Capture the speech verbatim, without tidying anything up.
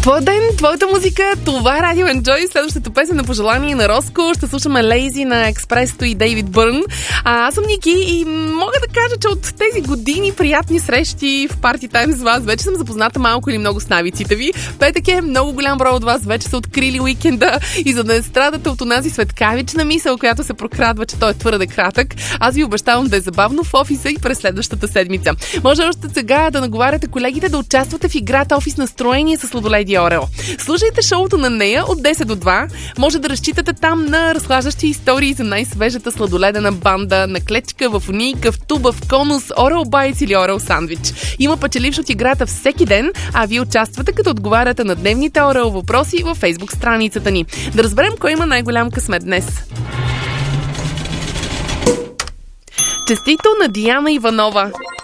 Твой ден, твоята музика, това е Radio Enjoy. Следващата песен на пожелание на Роско. Ще слушаме Lazy на Експресто и Дейвид Бърн. А, аз съм Ники и мога да кажа, че от тези години приятни срещи в Party Time с вас вече съм запозната малко или много с навиците ви. Петък е, много голям брой от вас вече са открили уикенда и за да не страдате от онази светкавична мисъл, която се прокрадва, че той е твърде кратък, аз ви обещавам да е забавно в офиса и през следващата седмица. Може още сега да наговаряте колегите да участвате в играта Офис настроение с Сладоледи Орео. Слушайте шоуто на нея от десет до два. Може да разчитате там на разхлаждащи истории за най-свежата сладоледена банда, на клечка, в унийка, в туба, в конус, Орео Байц или Орео Сандвич. Има печеливш от играта всеки ден, а вие участвате като отговаряте на дневните Орео въпроси във Фейсбук страницата ни. Да разберем кой има най-голям късмет днес. Честито на Диана Иванова.